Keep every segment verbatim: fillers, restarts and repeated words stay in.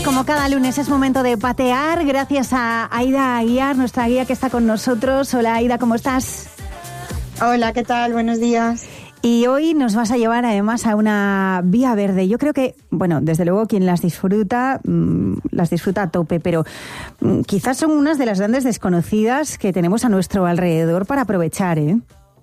como cada lunes es momento de patear, gracias a Aida Aguiar, nuestra guía que está con nosotros. Hola Aida, ¿cómo estás? Hola, ¿qué tal? Buenos días. Y hoy nos vas a llevar además a una vía verde. Yo creo que, bueno, desde luego quien las disfruta, mmm, las disfruta a tope, pero mmm, quizás son unas de las grandes desconocidas que tenemos a nuestro alrededor para aprovechar, ¿eh?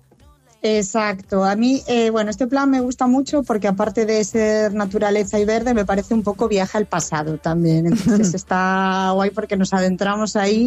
Exacto. A mí, eh, bueno, este plan me gusta mucho porque aparte de ser naturaleza y verde, me parece un poco viaje al pasado también. Entonces está guay porque nos adentramos ahí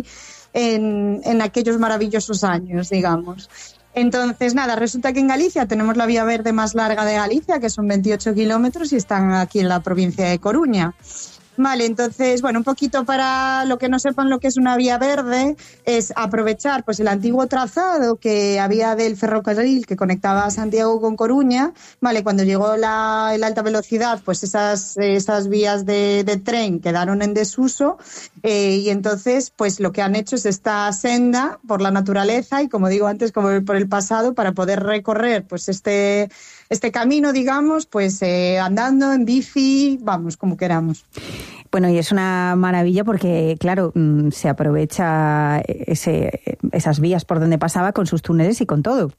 en, en aquellos maravillosos años, digamos. Entonces, nada, resulta que en Galicia tenemos la vía verde más larga de Galicia, que son veintiocho kilómetros y están aquí en la provincia de Coruña. Vale, entonces, bueno, un poquito para lo que no sepan lo que es una vía verde, es aprovechar pues el antiguo trazado que había del ferrocarril que conectaba a Santiago con Coruña. Vale, cuando llegó la, la alta velocidad, pues esas, esas vías de, de tren quedaron en desuso eh, y entonces pues lo que han hecho es esta senda por la naturaleza y, como digo antes, como por el pasado, para poder recorrer pues este, este camino, digamos, pues eh, andando, en bici, vamos, como queramos. Bueno, y es una maravilla porque, claro, se aprovecha ese, esas vías por donde pasaba con sus túneles y con todo.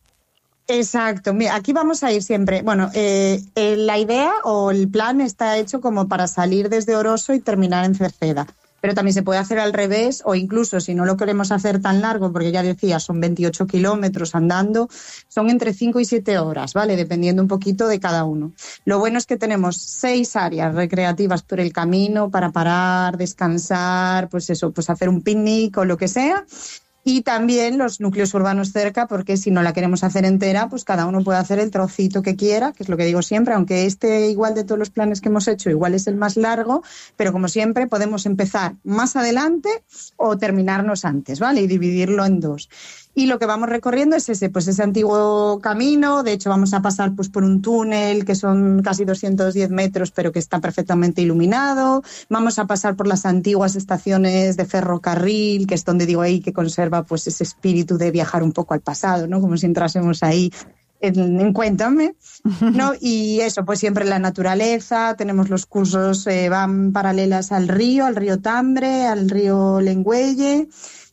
Exacto. Mira, aquí vamos a ir siempre. Bueno, eh, eh, la idea o el plan está hecho como para salir desde Oroso y terminar en Cerceda. Pero también se puede hacer al revés, o incluso si no lo queremos hacer tan largo, porque ya decía, son veintiocho kilómetros andando, son entre cinco y siete horas, ¿vale? Dependiendo un poquito de cada uno. Lo bueno es que tenemos seis áreas recreativas por el camino para parar, descansar, pues eso, pues hacer un picnic o lo que sea. Y también los núcleos urbanos cerca, porque si no la queremos hacer entera, pues cada uno puede hacer el trocito que quiera, que es lo que digo siempre, aunque este, igual de todos los planes que hemos hecho, igual es el más largo, pero como siempre podemos empezar más adelante o terminarnos antes, ¿vale? Y dividirlo en dos. Y lo que vamos recorriendo es ese, pues ese antiguo camino. De hecho, vamos a pasar pues por un túnel que son casi doscientos diez metros, pero que está perfectamente iluminado. Vamos a pasar por las antiguas estaciones de ferrocarril, que es donde digo ahí que conserva pues ese espíritu de viajar un poco al pasado, ¿no? Como si entrásemos ahí en, en Cuéntame, ¿no? Y eso, pues siempre la naturaleza. Tenemos los cursos, eh, van paralelas al río, al río Tambre, al río Lengüelle.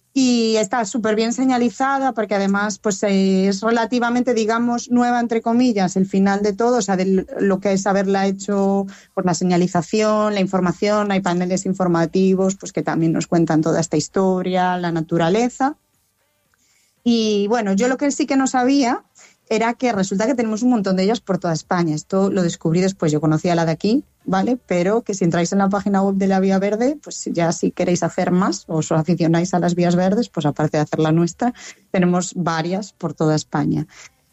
Y está súper bien señalizada porque además pues es relativamente, digamos, nueva, entre comillas, el final de todo, o sea, de lo que es haberla hecho por la señalización, la información. Hay paneles informativos pues que también nos cuentan toda esta historia, la naturaleza. Y bueno, yo lo que sí que no sabía era que resulta que tenemos un montón de ellas por toda España. Esto lo descubrí después. Yo conocía la de aquí, ¿vale? Pero que si entráis en la página web de la Vía Verde, pues ya si queréis hacer más o os aficionáis a las vías verdes, pues aparte de hacer la nuestra, tenemos varias por toda España.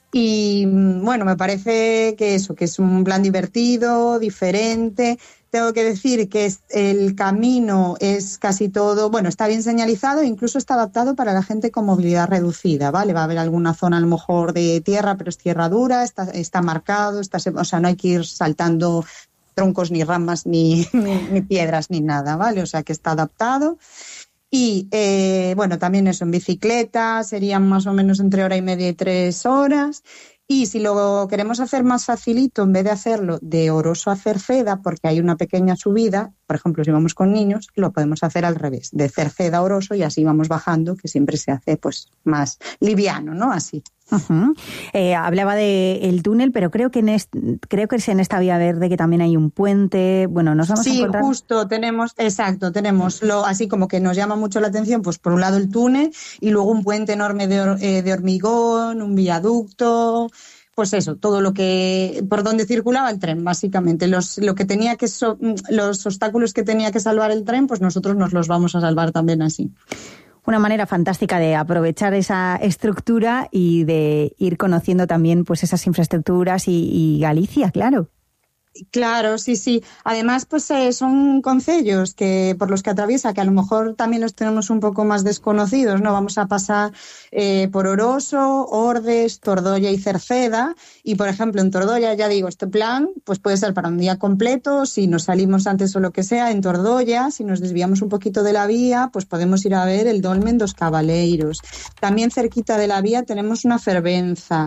Y bueno, me parece que eso, que es un plan divertido, diferente. Tengo que decir que es, el camino es casi todo, bueno, está bien señalizado e incluso está adaptado para la gente con movilidad reducida, ¿vale? Va a haber alguna zona a lo mejor de tierra, pero es tierra dura, está, está marcado, está, o sea, no hay que ir saltando troncos ni ramas ni, ni, ni piedras ni nada, ¿vale? O sea, que está adaptado. Y, eh, bueno, también eso, en bicicleta serían más o menos entre hora y media y tres horas. Y si lo queremos hacer más facilito, en vez de hacerlo de Oroso a Cerceda, porque hay una pequeña subida, por ejemplo, si vamos con niños, lo podemos hacer al revés, de Cerceda a Oroso, y así vamos bajando, que siempre se hace pues más liviano, ¿no? Así. Uh-huh. Eh, hablaba del túnel, pero creo que en est- creo que es en esta vía verde que también hay un puente. Bueno, nos vamos sí, a encontrar. Sí, justo, tenemos, exacto, tenemos lo así como que nos llama mucho la atención, pues por un lado el túnel y luego un puente enorme de, or- eh, de hormigón, un viaducto. Pues eso, todo lo que por donde circulaba el tren, básicamente. Los, lo que tenía que so, los obstáculos que tenía que salvar el tren, pues nosotros nos los vamos a salvar también así. Una manera fantástica de aprovechar esa estructura y de ir conociendo también pues esas infraestructuras y, y Galicia, claro. Claro, sí, sí. Además, pues eh, son concellos que por los que atraviesa, que a lo mejor también los tenemos un poco más desconocidos, ¿no? Vamos a pasar eh, por Oroso, Ordes, Tordolla y Cerceda. Y, por ejemplo, en Tordolla, ya digo, este plan pues puede ser para un día completo. Si nos salimos antes o lo que sea, en Tordolla, si nos desviamos un poquito de la vía, pues podemos ir a ver el Dolmen dos Cabaleiros. También cerquita de la vía tenemos una fervenza.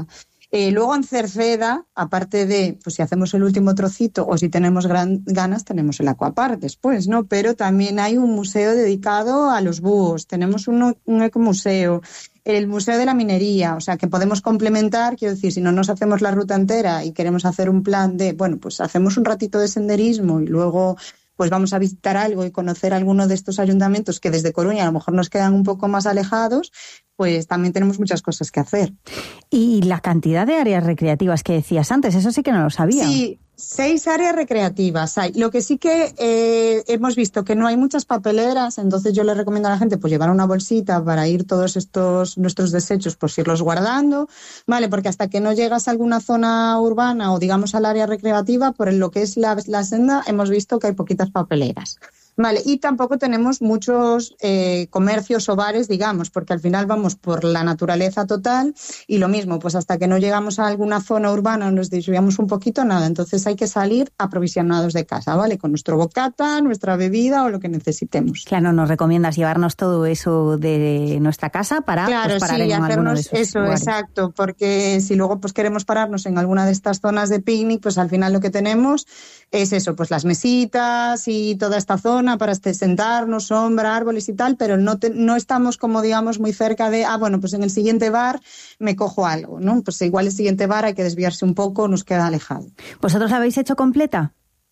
Eh, luego en Cerceda, aparte de, pues si hacemos el último trocito o si tenemos gran, ganas, tenemos el Aquapark después, ¿no? Pero también hay un museo dedicado a los búhos, tenemos un, un ecomuseo, el Museo de la Minería, o sea que podemos complementar, quiero decir, si no nos hacemos la ruta entera y queremos hacer un plan de, bueno, pues hacemos un ratito de senderismo y luego pues vamos a visitar algo y conocer alguno de estos ayuntamientos que desde Coruña a lo mejor nos quedan un poco más alejados, pues también tenemos muchas cosas que hacer. Y la cantidad de áreas recreativas que decías antes, eso sí que no lo sabía. Sí, seis áreas recreativas hay. Lo que sí que eh, hemos visto que no hay muchas papeleras, entonces yo le recomiendo a la gente pues llevar una bolsita para ir todos estos nuestros desechos, pues irlos guardando, ¿vale? Porque hasta que no llegas a alguna zona urbana o digamos al área recreativa, por lo que es la, la senda, hemos visto que hay poquitas papeleras. Vale, y tampoco tenemos muchos eh, comercios o bares, digamos, porque al final vamos por la naturaleza total y lo mismo, pues hasta que no llegamos a alguna zona urbana nos desviamos un poquito, nada, entonces hay que salir aprovisionados de casa, ¿vale? Con nuestro bocata, nuestra bebida o lo que necesitemos. Claro, nos recomiendas llevarnos todo eso de nuestra casa para claro, pues, parar sí, en alguno de esos eso, lugares. Exacto, porque si luego pues queremos pararnos en alguna de estas zonas de picnic, pues al final lo que tenemos es eso, pues las mesitas y toda esta zona para sentarnos, sombra, árboles y tal, pero no, te, no estamos como digamos muy cerca de, ah, bueno, pues en el siguiente bar me cojo algo, ¿no? Pues igual el siguiente bar hay que desviarse un poco, nos queda alejado. ¿Vosotros la habéis hecho completa?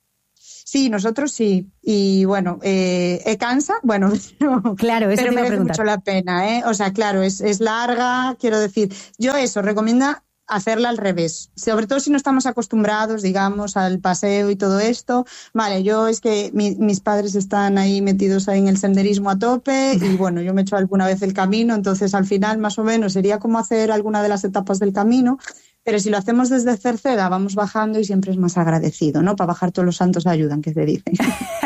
Sí, nosotros sí. Y bueno, eh, ¿eh, cansa? Bueno, pero, claro, eso pero te iba a merece preguntar. mucho la pena, ¿eh? O sea, claro, es, es larga, quiero decir, yo eso, recomienda hacerla al revés, sobre todo si no estamos acostumbrados, digamos, al paseo y todo esto. Vale, yo es que mi, mis padres están ahí metidos ahí en el senderismo a tope y bueno, yo me he hecho alguna vez el camino, entonces al final más o menos sería como hacer alguna de las etapas del camino, pero si lo hacemos desde Cerceda vamos bajando y siempre es más agradecido, ¿no? Para bajar todos los santos ayudan, que se dice.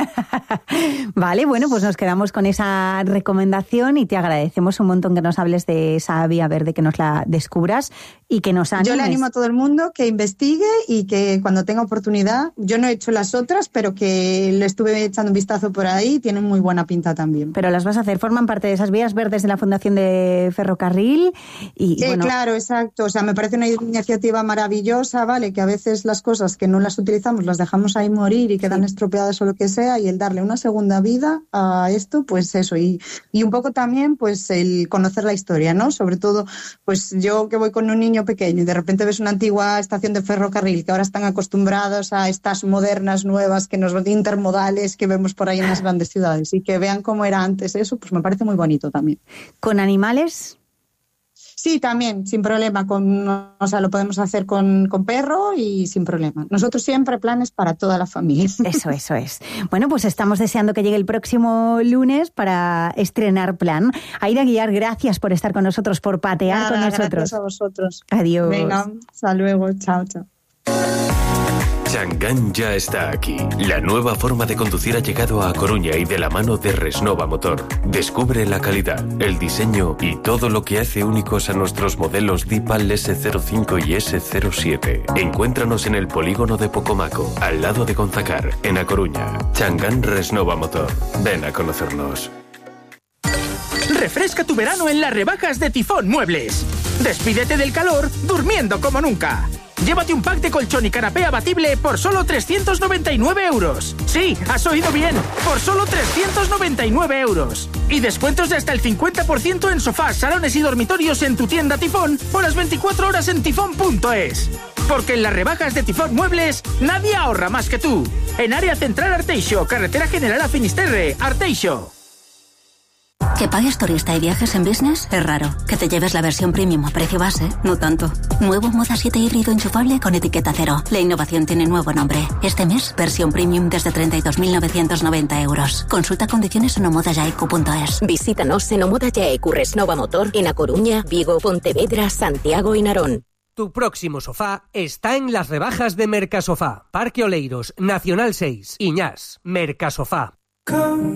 Vale, bueno, pues nos quedamos con esa recomendación y te agradecemos un montón que nos hables de esa vía verde, que nos la descubras y que nos animes. Yo le animo a todo el mundo que investigue y que cuando tenga oportunidad, yo no he hecho las otras, pero que le estuve echando un vistazo por ahí, tienen muy buena pinta también. Pero las vas a hacer, forman parte de esas vías verdes de la Fundación de Ferrocarril y sí, bueno... claro, exacto, o sea, me parece una iniciativa maravillosa, vale, que a veces las cosas que no las utilizamos las dejamos ahí morir y quedan sí. estropeadas o lo que sea, y el darle una segunda vida a esto, pues eso, y, y un poco también pues el conocer la historia, ¿no? Sobre todo, pues yo que voy con un niño pequeño y de repente ves una antigua estación de ferrocarril que ahora están acostumbrados a estas modernas, nuevas, que nos intermodales que vemos por ahí en las grandes ciudades y que vean cómo era antes eso, pues me parece muy bonito también. ¿Con animales? Sí, también, sin problema. Con, o sea, lo podemos hacer con, con perro y sin problema. Nosotros siempre planes para toda la familia. Eso, eso es. Bueno, pues estamos deseando que llegue el próximo lunes para estrenar plan. Aida Guiar, gracias por estar con nosotros, por patear Nada, con nosotros. Gracias a vosotros. Adiós. Venga, hasta luego. Chao, chao. Changán ya está aquí. La nueva forma de conducir ha llegado a Coruña y de la mano de Resnova Motor. Descubre la calidad, el diseño y todo lo que hace únicos a nuestros modelos Dipal ese cero cinco y ese cero siete. Encuéntranos en el polígono de Pocomaco, al lado de Gonzacar, en A Coruña. Changán Resnova Motor. Ven a conocernos. Refresca tu verano en las rebajas de Tifón Muebles. Despídete del calor durmiendo como nunca. Llévate un pack de colchón y canapé abatible por solo trescientos noventa y nueve euros. Sí, has oído bien, por solo trescientos noventa y nueve euros. Y descuentos de hasta el cincuenta por ciento en sofás, salones y dormitorios en tu tienda Tifón o las veinticuatro horas en tifón punto es. Porque en las rebajas de Tifón Muebles nadie ahorra más que tú. En área central Arteixo, carretera general a Finisterre, Arteixo. Que pagues turista y viajes en business es raro. Que te lleves la versión premium a precio base, no tanto. Nuevo Moda siete híbrido enchufable con etiqueta cero. La innovación tiene nuevo nombre. Este mes, versión premium desde treinta y dos mil novecientos noventa euros. Consulta condiciones en omoda yaecu punto es. Visítanos en Omoda Yaecu Resnova Motor en A Coruña, Vigo, Pontevedra, Santiago y Narón. Tu próximo sofá está en las rebajas de Mercasofá. Parque Oleiros, Nacional seis, Iñás, Mercasofá.